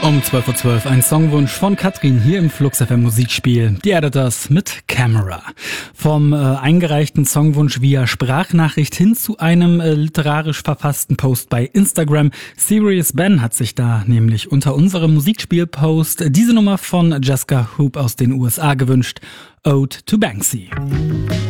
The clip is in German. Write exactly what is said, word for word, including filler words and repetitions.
Um zwölf Uhr zwölf ein Songwunsch von Katrin hier im Flux F M Musikspiel. Die Editors mit Camera. Vom äh, eingereichten Songwunsch via Sprachnachricht hin zu einem äh, literarisch verfassten Post bei Instagram. Serious Ben hat sich da nämlich unter unserem Musikspiel-Post diese Nummer von Jessica Hoop aus den U S A gewünscht. Ode to Banksy.